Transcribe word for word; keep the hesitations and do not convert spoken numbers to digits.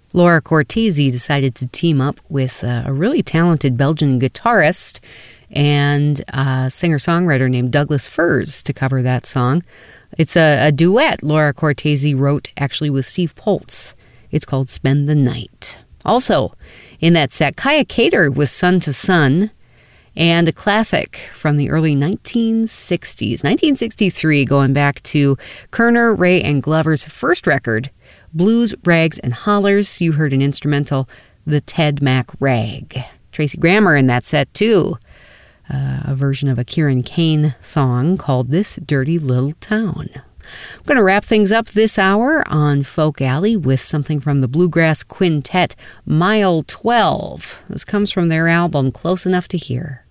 Laura Cortese decided to team up with uh, a really talented Belgian guitarist and a singer-songwriter named Douglas Furs to cover that song. It's a, a duet Laura Cortese wrote actually with Steve Poltz. It's called Spend the Night. Also, in that set, Kaya Cater with Sun to Sun, and a classic from the early nineteen sixties, nineteen sixty-three, going back to Kerner, Ray, and Glover's first record, Blues, Rags, and Hollers. You heard an instrumental, The Ted Mac Rag. Tracy Grammer in that set, too. Uh, a version of a Kieran Kane song called This Dirty Little Town. I'm going to wrap things up this hour on Folk Alley with something from the Bluegrass Quintet, Mile twelve. This comes from their album, Close Enough to Hear.